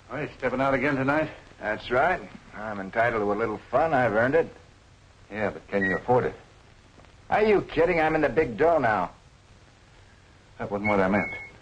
Oh, you stepping out again tonight? That's right. I'm entitled to a little fun. I've earned it. Yeah, but can you afford it? Are you kidding? I'm in the big dough now. That wasn't what I meant.